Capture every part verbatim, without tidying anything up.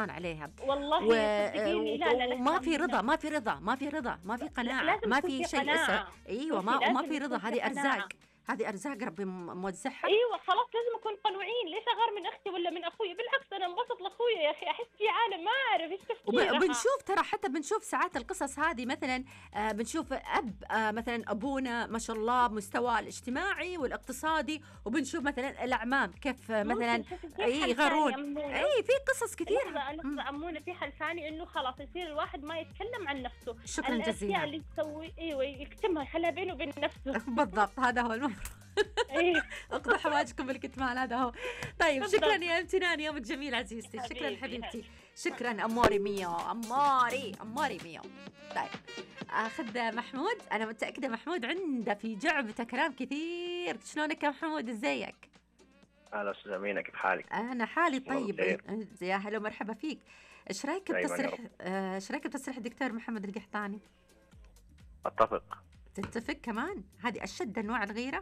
غضبان عليها والله و... صدقيني، لا لا وما نحن في رضا، من ما في رضا، ما في رضا، ما في قناعة، لازم ما يكون في في شيء اسا قناعة. ايوه، شوفي ما وما لازم في رضا. يكون في هذه ارزاق، قناعة. هذه ارزاق ربي م- موزعها. ايوه خلاص لازم نكون قنوعين. ليش اغار من اختي ولا من اخوي؟ بالعكس انا انبسط لاخويا يا اخي، احس في عالم ما اعرف ايش وب- تفكيرها. وبنشوف ترى، حتى بنشوف ساعات القصص هذه مثلا، آه، بنشوف أب، آه، مثلا أبونا ما شاء الله مستواه الاجتماعي والاقتصادي، وبنشوف مثلا الأعمام كيف، آه، مثلا ممكن شوفي في أي حل ثاني يغارون. أمونة. أي في قصص كثير. لحظة مم. لحظة أمونة، في حل ثاني إنه خلاص يصير الواحد ما يتكلم عن نفسه. شكرا الأشياء جزيلا. اللي تسوي أيوة يكتمها، يخليها بينه وبين نفسه. بالضبط، هذا هو المفروض. أيوه اقضوا حوائجكم بالكتمان، هذا هو. طيب بالضبط. شكرا يا امتنان، يومك جميل عزيزتي. شكرا حبيبي حبيبتي، هلا. شكرا اموري ميو، اموري اموري ميو. طيب اخذ محمود. انا متاكده محمود عنده في جعبته كلام كثير. شلونك يا محمود؟ ازيك؟ اهلا استاذ امينه، كيف حالك؟ انا حالي والله طيب. بخير. يا هلا ومرحبا فيك. ايش رايك دايما يا بتصريح رب. آه، ايش رايك بتصريح الدكتور محمد القحطاني؟ اتفق. تتفق كمان؟ هذه اشد انواع الغيره.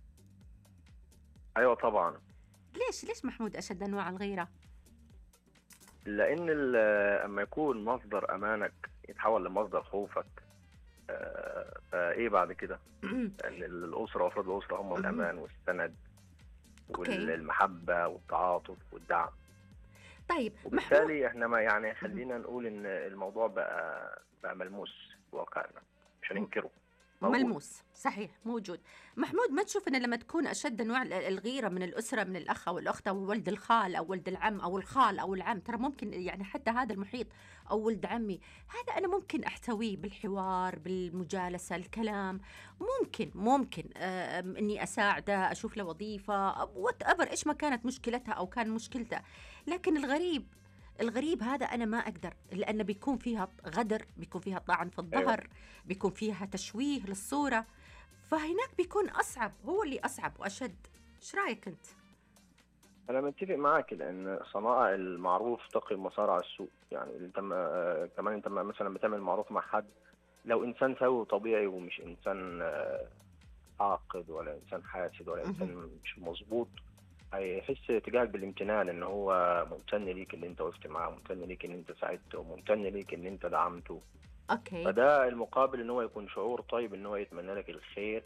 ايوه طبعا. ليش ليش محمود اشد انواع الغيره؟ لان ال- اما يكون مصدر امانك يتحول لمصدر خوفك، آه، فايه بعد كده؟ لان الاسره وافراد الاسره هم الامان والسند أوكي. والمحبه والتعاطف والدعم. طيب محمود، وبالتالي احنا ما يعني خلينا نقول ان الموضوع بقى بقى ملموس في واقعنا، مش هننكره. موجود. ملموس صحيح موجود. محمود، ما تشوف ان لما تكون اشد انواع ال- الغيره من الاسره، من الاخ او الاخت او ولد الخال او ولد العم او الخال او العم، ترى ممكن يعني حتى هذا المحيط او ولد عمي، هذا انا ممكن احتويه بالحوار، بالمجالسه، الكلام. ممكن ممكن آه اني اساعده، اشوف له وظيفه، وات ايفر ايش ما كانت مشكلتها او كان مشكلته. لكن الغريب، الغريب هذا أنا ما أقدر، لأن بيكون فيها غدر، بيكون فيها طعن في الظهر. أيوة. بيكون فيها تشويه للصورة، فهناك بيكون أصعب، هو اللي أصعب وأشد. إيش رأيك أنت؟ أنا متفق معاك، لأن صنائع المعروف تقي مصارع السوء. يعني أنت ما- كمان أنت ما مثلا بتعمل معروف مع حد، لو إنسان سوي وطبيعي ومش إنسان آه، عاقد ولا إنسان حاسد ولا إنسان مش مظبوط، هيحس تجاهك بالامتنان، ان هو ممتن ليك ان انت وقفت معاه، ممتن ليك ان انت ساعدته، ممتن ليك ان انت دعمته. أوكي. فده المقابل، ان هو يكون شعور طيب، ان هو يتمنى لك الخير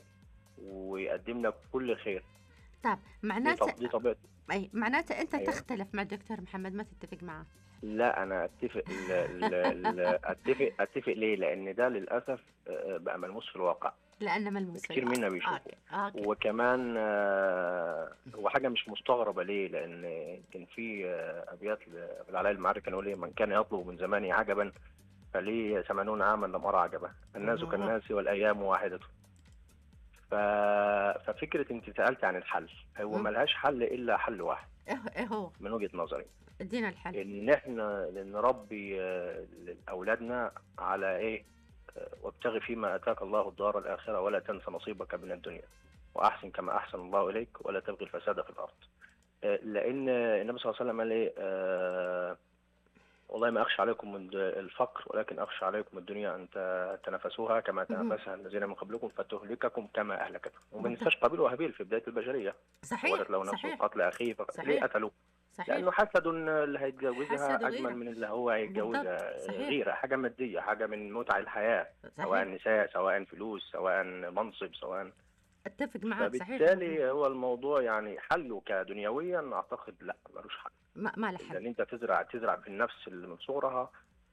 ويقدم لك كل خير. طب دي معناته طب- دي طبيعته. أي معناته أنت أيوة. تختلف مع الدكتور محمد، ما تتفق معه؟ لا انا اتفق ال ال ال اتفق اتفق ليه؟ لان ده للاسف آه، بقى ملموس في الواقع، لأنه ملموس في كتير الواقع. منا بيشوفه. أوكي. أوكي. وكمان آه، هو حاجه مش مستغربه ليه؟ لان كان في آه، ابيات لعلاء المعري كان يقول ايه: من كان يطلب من زمانه عجبا فليه ثمانون عاما لم ارى عجبا، الناس الله. كالناس والايام واحده. ف... ففكره انت سالت عن الحل، هو مم. ملهاش حل الا حل واحد إيه إيه هو؟ من وجهه نظري، ادينا الحل. ان احنا نربي آه، اولادنا على ايه؟ آه، وابتغي فيما اتاك الله الدار الاخره ولا تنس نصيبك من الدنيا واحسن كما احسن الله اليك ولا تبغي الفساد في الارض. آه، لان النبي صلى الله عليه وسلم قال ايه؟ آه، والله ما اخشى عليكم من الفقر ولكن اخشى عليكم الدنيا ان تنافسوها كما تنافسها الذين من قبلكم فتهلككم كما اهلكتهم. وما ننساش قابيل وهابيل في بدايه البشريه، صحيح ولد لو نفسه صحيح قتل اخيه فليه صحيح قتلوه؟ صحيح. لانه حسد اللي هيتجوزها حسد وغيرة. اجمل من اللي هو هيتجوزها. بالضبط. صحيح. غيره، حاجه ماديه، حاجه من متع الحياه، سواء صحيح. نساء سواء فلوس سواء منصب سواء. اتفق معك. صحيح. فبالتالي هو الموضوع يعني حله كدنيويا اعتقد لا ملوش حل، ما ما له حل. لان انت تزرع تزرع في النفس اللي من صغرها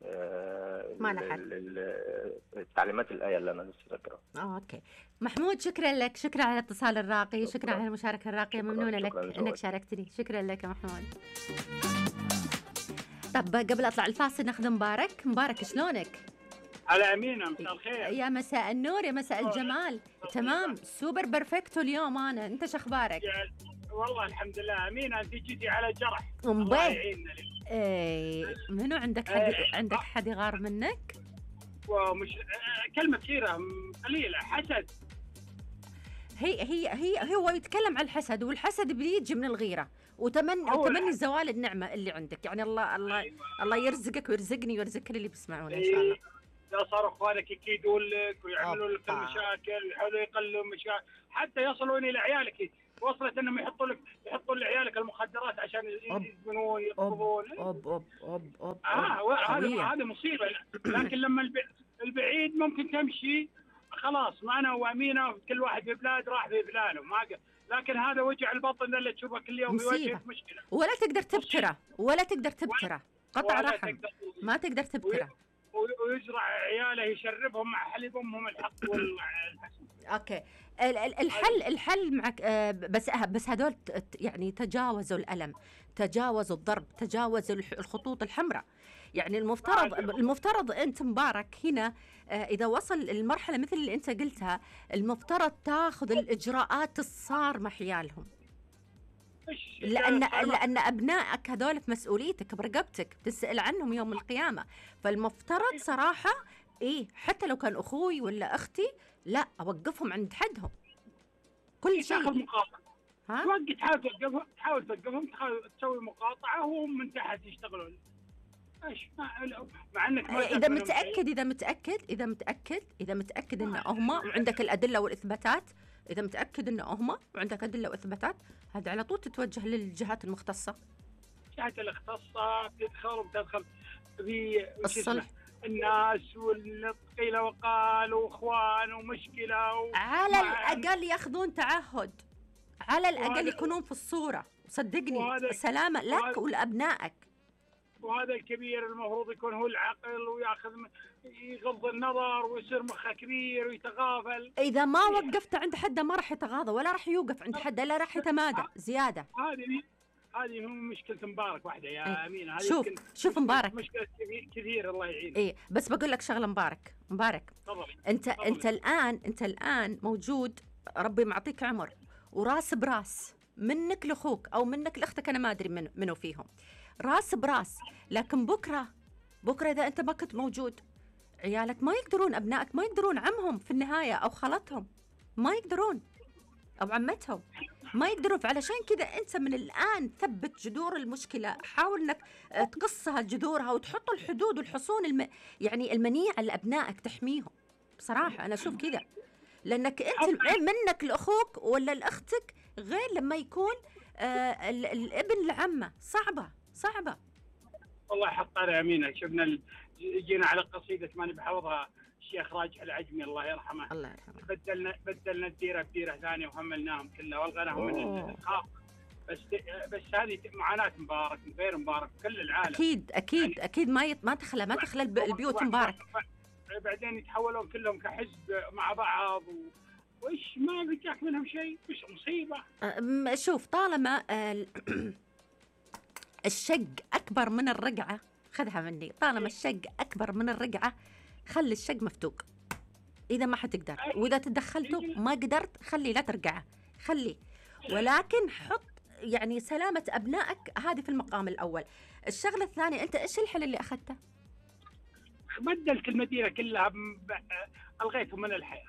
آه، ما له حل. ال- ال- التعليمات الايه اللي انا لسه ذاكرها. آه، اوكي محمود، شكرا لك، شكرا على الاتصال الراقي، شكرا, شكراً. على المشاركه الراقيه، شكراً. ممنونه لك شكراً انك لذوقك. شاركتني. شكرا لك يا محمود. طب قبل اطلع الفاصل ناخذ مبارك. مبارك شلونك؟ على أمينة، مساء الخير. يا مساء النور، يا مساء الجمال. تمام سوبر بيرفكتو اليوم انا، انت شو اخبارك؟ يا- والله الحمد لله. أمينة أنت جيتي على جرح، أم الله بيه. يعيننا لك. ايه منو عندك حد إيه. عندك حد يغار منك؟ ومش آه، كلمة كثيرة م- قليلة، حسد. هي هي هي هو يتكلم عن الحسد، والحسد بيجي من الغيره وتمني هو وتمني الحسد. زوال النعمه اللي عندك. يعني الله الله أيوة. الله يرزقك ويرزقني ويرزق كل اللي بيسمعونا ان شاء الله. لا صاروا اخوانك يكيدون لك ويعملوا لك أوبا. المشاكل ويحاولوا يقللوا مشاكل حتى يصلون الى عيالك. وصلت انهم يحطوا لك يحطوا لعيالك المخدرات عشان يدمنون يرفضون. أوب أوب أوب أوب اه هذا هذا مصيبه. لكن لما البعيد ممكن تمشي خلاص معنا وامينه، كل واحد في بلاد راح في بلاده ما قل. لكن هذا وجع البطن اللي تشوفه كل يوم يواجهك مشكله، ولا تقدر تبتره ولا تقدر تبتره قطع رحم، ما تقدر تبتره. ويزرع عياله يشربهم مع حليب امهم الحق والحسن. اوكي الحل الحل معك بس بس هذول يعني تجاوزوا الالم، تجاوزوا الضرب، تجاوزوا الخطوط الحمراء. يعني المفترض المفترض انت مبارك هنا اذا وصل المرحله مثل اللي انت قلتها، المفترض تاخذ الاجراءات الصارمه حيالهم، لان لان ابنائك هذول في مسؤوليتك برقبتك، بتسال عنهم يوم القيامه. فالمفترض صراحه ايه حتى لو كان اخوي ولا اختي لا اوقفهم عند حدهم كل شيء. تاخذ مقاطعه، ها توقف، تحاول توقفهم، تحاول توقفهم، تحاول تسوي مقاطعه وهم من تحت يشتغلون. ايش مع انك اذا متاكد اذا متاكد اذا متاكد اذا متاكد ان هم وعندك الادله والاثباتات، اذا متاكد ان هم وعندك ادله واثباتات، هذا على طول تتوجه للجهات المختصه. الجهات المختصه تدخل وتدخل في الصلح الناس والقيل وقال واخوان ومشكله و... على الاقل ياخذون تعهد، على الاقل يكونون في الصوره، صدقني سلامه لك ولابنائك. وهذا الكبير المفروض يكون هو العقل وياخذ يغض النظر ويصير مخه كبير ويتغافل. اذا ما وقفت عند حده ما راح يتغاضى ولا راح يوقف عند حده، لا راح يتمادى زياده. هذه هذه مو مشكله مبارك واحده يا ايه. امين. هذه شوف شوف مبارك مشكله كثير الله يعينك. ايه بس بقول لك شغله مبارك مبارك طبعا. انت طبعا. انت الان انت الان موجود، ربي معطيك عمر وراس براس منك لاخوك او منك لاختك، انا ما ادري من منو فيهم، راس براس. لكن بكره بكره اذا انت ما كنت موجود عيالك ما يقدرون، ابنائك ما يقدرون، عمهم في النهايه او خالتهم ما يقدرون او عمتهم ما يقدرون. فعلشان كذا انت من الان ثبت جذور المشكله، حاول انك تقصها جذورها وتحط الحدود والحصون الم... يعني المنيعه لابنائك تحميهم. بصراحه انا اشوف كذا، لانك انت منك لاخوك ولا لاختك غير لما يكون آه الابن لعمه. صعبه صعبه والله. حطنا يمينه شفنا ال... جينا على قصيده ماني بحفظها الشيخ راجح العجمي الله يرحمه، الله يرحمه، بدلنا بدلنا الديره بديره ثانيه وهملناهم كلها والغناهم من الخاف. بس بس هذه معاناه مبارك غير مبارك كل العالم. اكيد اكيد يعني اكيد ما يت... ما تخلى ما تخلى البيوت مبارك. بعدين يتحولون كلهم كحزب مع بعض و... وإيش ما بيجاك منهم شيء، مش مصيبه. أه شوف طالما أه الشق اكبر من الرقعه، خذها مني، طالما الشق اكبر من الرقعه خلي الشق مفتوق اذا ما حتقدر، واذا تدخلتوا ما قدرت خلي لا ترقعه، خلي، ولكن حط يعني سلامه ابنائك هذه في المقام الاول. الشغله الثانيه، انت ايش الحل اللي اخذته؟ بدلت المدينه كلها، الغيتهم من الحياه،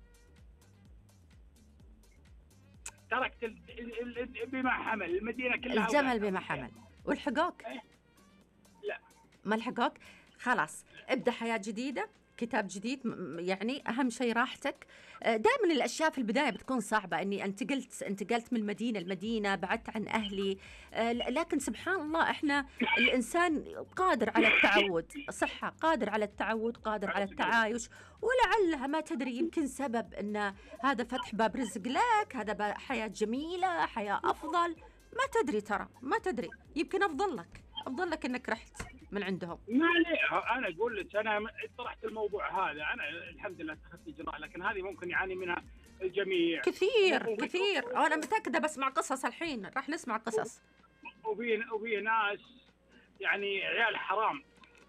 تركت بما حمل المدينه كلها، الجمل بما حمل. والحقوق لا ما الحقوق، خلاص ابدأ حياة جديدة، كتاب جديد. يعني أهم شيء راحتك. دائما الأشياء في البداية بتكون صعبة، إني انتقلت انتقلت من المدينة المدينة بعدت عن أهلي، لكن سبحان الله إحنا الإنسان قادر على التعود، صحة قادر على التعود، قادر على التعايش. ولعلها ما تدري يمكن سبب إن هذا فتح باب رزق لك، هذا حياة جميلة، حياة أفضل، ما تدري، ترى ما تدري، يمكن أفضل لك أفضل لك إنك رحت من عندهم. ما ليه أنا أقول لك، أنا طرحت الموضوع هذا، أنا الحمد لله اتخذت إجراء، لكن هذه ممكن يعاني منها الجميع كثير كثير. أنا متأكدة بسمع قصص الحين، راح نسمع قصص. وفي وفي ناس يعني عيال حرام،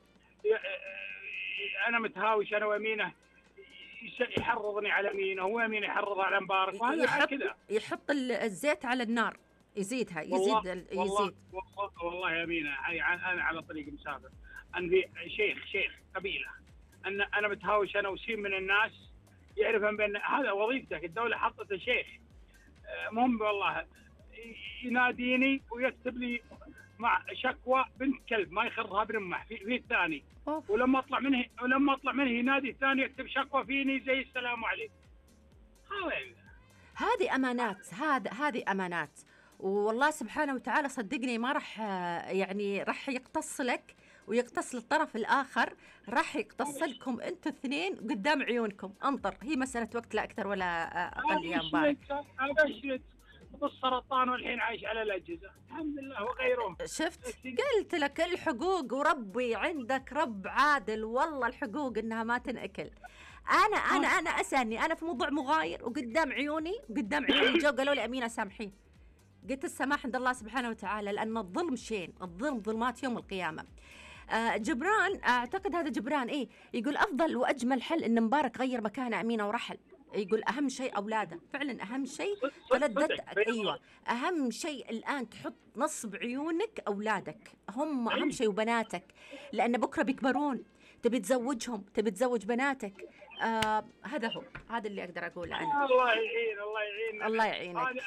أنا متهاوش أنا وأمينة، يحرضني على أمينة وأمينة يحرضها على مبارك، وهذا يحط كذا يحط الزيت على النار، يزيدها يزيد والله يزيد والله, والله, والله يا أمينة، أنا على طريق مسافر، أنا في شيخ شيخ قبيلة، أنا أنا متهاوش أنا وسيم من الناس يعرف بأن هذا وظيفتك، الدولة حطت شيخ مهم والله، يناديني ويكتب لي مع شكوى بنت كلب ما يخرها ابن امه في, في الثاني، ولما اطلع منه ولما اطلع منه ينادي الثاني يكتب شكوى فيني زي السلام عليكم. هذه امانات، هذا هذه امانات، والله سبحانه وتعالى صدقني ما راح يعني راح يقتص لك ويقتص للطرف الآخر، راح يقتص لكم أنتوا الاثنين قدام عيونكم. انطر، هي مسألة وقت لا أكثر ولا أقل يا مبارك. أبشرت بالسرطان والحين عايش على الأجهزة الحمد لله وغيرهم. شفت قلت لك الحقوق، وربي عندك رب عادل، والله الحقوق إنها ما تنأكل. أنا أنا أنا أسألني أنا في موضوع مغاير وقدام عيوني وقدام عيوني جو قالوا لي أمينة سامحين، قلت السماح عند الله سبحانه وتعالى، لأن الظلم شين، الظلم ظلمات يوم القيامة. آه جبران أعتقد هذا جبران إيه يقول أفضل وأجمل حل إن مبارك غير مكانه أمينة ورحل. يقول أهم شيء أولاده، فعلا أهم شيء تلذذ. أيوة أهم شيء الآن تحط نصب عيونك أولادك، هم أهم شيء، وبناتك، لأن بكرة بيكبرون تبي تزوجهم، تبي تزوج بناتك. آه هذا هو، هذا اللي أقدر أقوله أنا. الله يعين الله يعين الله يعينك.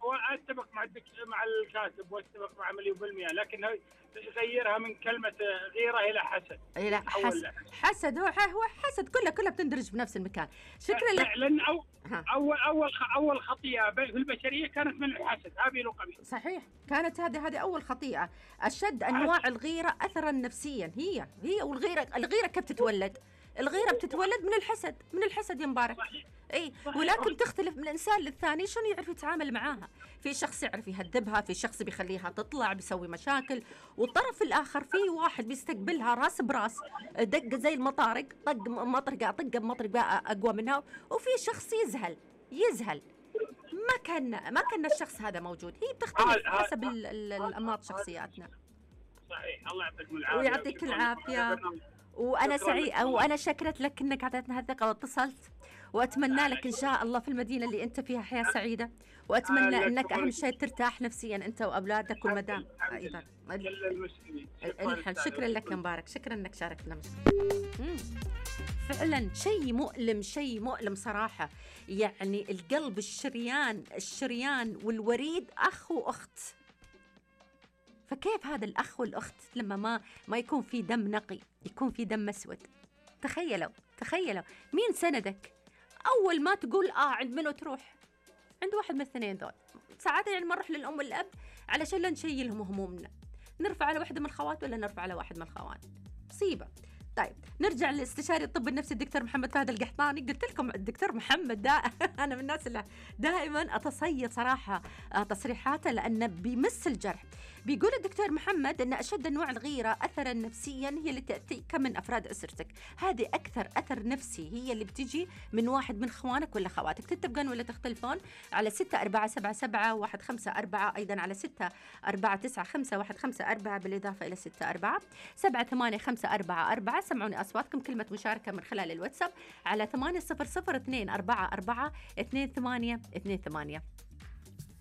واتفق مع مع الكاتب واتفق مع مليون بالمئة، لكن غيرها من كلمة غيرة إلى حسد. إلى حسد. حسد هو هو حسد، كله كله بتندرج بنفس المكان. شكرا لك. لأن أو أول أول أول خطيئة في البشرية كانت من الحسد، هابيل وقابيل. صحيح، كانت هذه هذه أول خطيئة. أشد أنواع الغيرة أثرا نفسيا هي هي والغيرة الغيرة كيف تتولد؟ الغيرة بتتولد من الحسد، من الحسد يا مبارك. اي، ولكن تختلف من انسان للثاني شلون يعرف يتعامل معاها. في شخص يعرف يهذبها، في شخص بيخليها تطلع بيسوي مشاكل، والطرف الاخر في واحد بيستقبلها راس براس، دق زي المطارق، طق مطرقه طق بمطرق بقى اقوى منها، وفي شخص يزهل يزهل ما كان ما كان الشخص هذا موجود. هي بتختلف حسب الانماط شخصياتنا. صحيح، الله يعطيك العافيه ويعطيك العافيه. وانا سعيده وانا شكرت لك انك اعطيتنا هالثقه واتصلت، واتمنى لك ان شاء الله في المدينه اللي انت فيها حياه سعيده، واتمنى انك اهم شيء ترتاح نفسيا انت واولادك والمدام ايضا. شكرا لك يا مبارك، شكرا انك شاركتنا مشكلة. فعلا شيء مؤلم، شيء مؤلم صراحه. يعني القلب الشريان الشريان والوريد اخ واخت، فكيف هذا الأخ والأخت لما ما ما يكون في دم نقي، يكون في دم أسود؟ تخيلوا تخيلوا مين سندك؟ أول ما تقول آه عند منو تروح؟ عند واحد من الاثنين ذول. ساعات يعني ما نروح للأم والأب علشان لا نشيلهم همومنا، نرفع على واحدة من الخوات ولا نرفع على واحد من الخوان، مصيبة. طيب نرجع لاستشاري الطب النفسي الدكتور محمد فهد القحطاني. قلت لكم الدكتور محمد دا أنا من الناس اللي دائما أتصيد صراحة تصريحاته لأنه بيمس الجرح. بيقول الدكتور محمد أن أشد أنواع الغيرة أثرا نفسيا هي اللي تأتيك من أفراد أسرتك. هذه أكثر أثر نفسي هي اللي بتجي من واحد من خوانك ولا خواتك. تتفقون ولا تختلفون؟ على ستة أربعة سبعة سبعة واحد خمسة أربعة، أيضا على ستة أربعة تسعة خمسة واحد خمسة أربعة، بالإضافة إلى ستة أربعة سبعة ثمانية خمسة أربعة أربعة. سمعوني أصواتكم، كلمة مشاركة من خلال الواتساب على ثمانية صفر صفر اثنين أربعة أربعة اثنين ثمانية اثنين ثمانية.